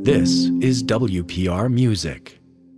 This is WPR Music.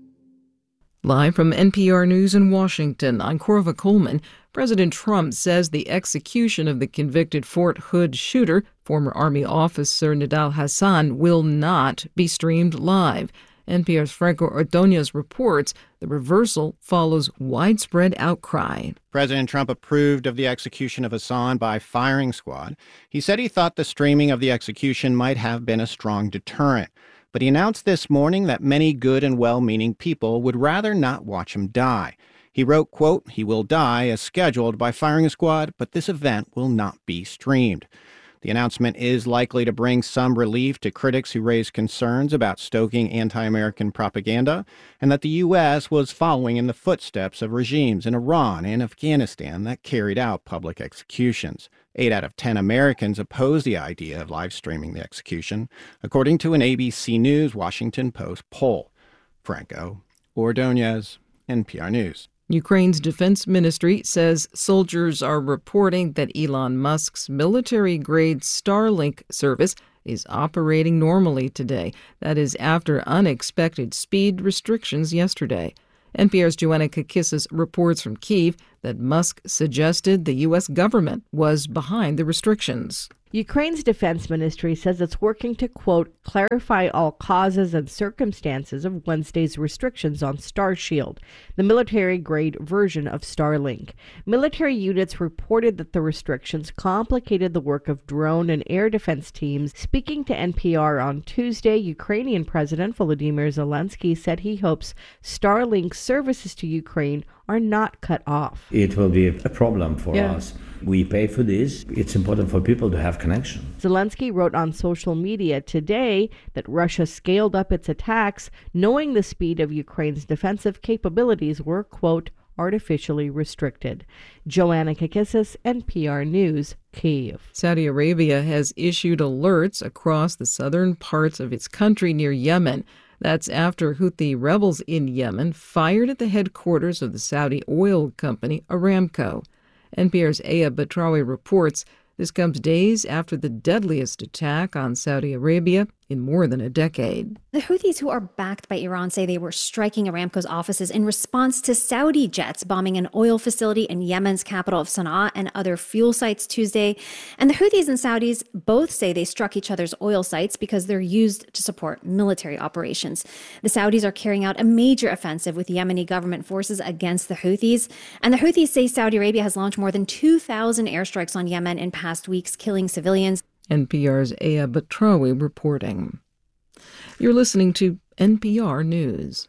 Live from NPR News in Washington, I'm Corva Coleman. President Trump says the execution of the convicted Fort Hood shooter, former Army officer Nidal Hasan, will not be streamed live. NPR's Franco Ordonez reports the reversal follows widespread outcry. President Trump approved of the execution of Hasan by firing squad. He said he thought the streaming of the execution might have been a strong deterrent. But he announced this morning that many good and well-meaning people would rather not watch him die. He wrote, quote, "He will die as scheduled by firing squad, but this event will not be streamed." The announcement is likely to bring some relief to critics who raise concerns about stoking anti-American propaganda and that the U.S. was following in the footsteps of regimes in Iran and Afghanistan that carried out public executions. 8 out of 10 Americans oppose the idea of live streaming the execution, according to an ABC News Washington Post poll. Franco Ordonez, NPR News. Ukraine's defense ministry says soldiers are reporting that Elon Musk's military-grade Starlink service is operating normally today. That is after unexpected speed restrictions yesterday. NPR's Joanna Kakissis reports from Kyiv that Musk suggested the U.S. government was behind the restrictions. Ukraine's defense ministry says it's working to, quote, clarify all causes and circumstances of Wednesday's restrictions on Starshield, the military-grade version of Starlink. Military units reported that the restrictions complicated the work of drone and air defense teams. Speaking to NPR on Tuesday, Ukrainian President Volodymyr Zelensky said he hopes Starlink services to Ukraine are not cut off. It will be a problem for us. We pay for this. It's important for people to have connection. Zelensky wrote on social media today that Russia scaled up its attacks, knowing the speed of Ukraine's defensive capabilities were, quote, artificially restricted. Joanna Kakissis, NPR News, Kyiv. Saudi Arabia has issued alerts across the southern parts of its country near Yemen. That's after Houthi rebels in Yemen fired at the headquarters of the Saudi oil company Aramco. NPR's Aya Batrawi reports this comes days after the deadliest attack on Saudi Arabia in more than a decade. The Houthis, who are backed by Iran, say they were striking Aramco's offices in response to Saudi jets bombing an oil facility in Yemen's capital of Sana'a and other fuel sites Tuesday. And the Houthis and Saudis both say they struck each other's oil sites because they're used to support military operations. The Saudis are carrying out a major offensive with Yemeni government forces against the Houthis. And the Houthis say Saudi Arabia has launched more than 2,000 airstrikes on Yemen in past weeks, killing civilians. NPR's Aya Batrawi reporting. You're listening to NPR News.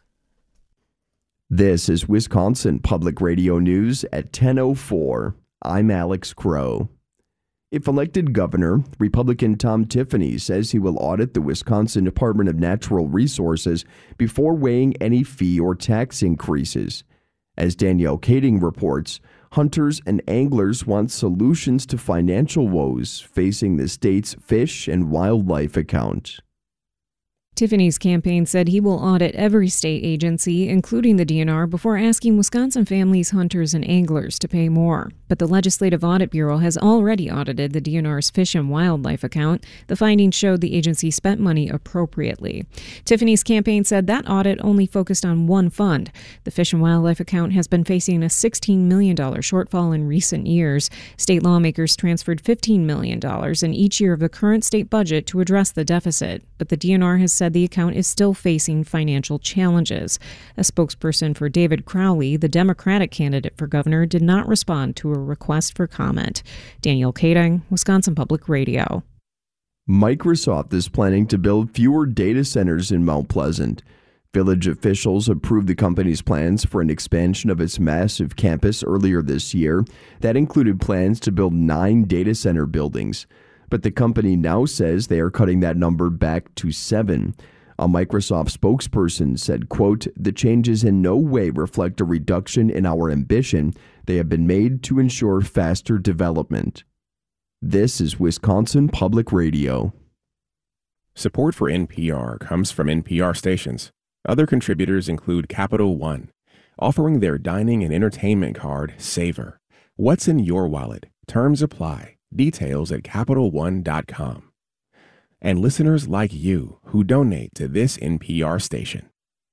This is Wisconsin Public Radio News at 10:04. I'm Alex Crow. If elected governor, Republican Tom Tiffany says he will audit the Wisconsin Department of Natural Resources before weighing any fee or tax increases. As Danielle Kading reports, hunters and anglers want solutions to financial woes facing the state's fish and wildlife account. Tiffany's campaign said he will audit every state agency, including the DNR, before asking Wisconsin families, hunters, and anglers to pay more. But the Legislative Audit Bureau has already audited the DNR's Fish and Wildlife account. The findings showed the agency spent money appropriately. Tiffany's campaign said that audit only focused on one fund. The Fish and Wildlife account has been facing a $16 million shortfall in recent years. State lawmakers transferred $15 million in each year of the current state budget to address the deficit. But the DNR has said the account is still facing financial challenges. A spokesperson for David Crowley, the Democratic candidate for governor, did not respond to a request for comment. Danielle Kading, Wisconsin Public Radio. Microsoft is planning to build fewer data centers in Mount Pleasant. Village officials approved the company's plans for an expansion of its massive campus earlier this year. That included plans to build 9 data center buildings. But the company now says they are cutting that number back to 7. A Microsoft spokesperson said, quote, "The changes in no way reflect a reduction in our ambition. They have been made to ensure faster development." This is Wisconsin Public Radio. Support for NPR comes from NPR stations. Other contributors include Capital One, offering their dining and entertainment card, Savor. What's in your wallet? Terms apply. Details at CapitalOne.com. and listeners like you who donate to this NPR station.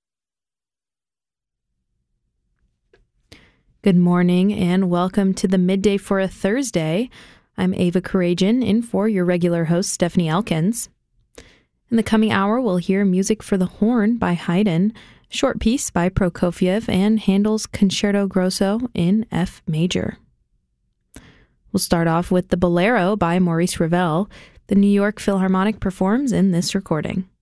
Good morning and welcome to the Midday for a Thursday. I'm Ava Karajan, in for your regular host, Stephanie Elkins. In the coming hour, we'll hear music for the horn by Haydn, a short piece by Prokofiev, and Handel's Concerto Grosso in F major. We'll start off with the Bolero by Maurice Ravel. The New York Philharmonic performs in this recording.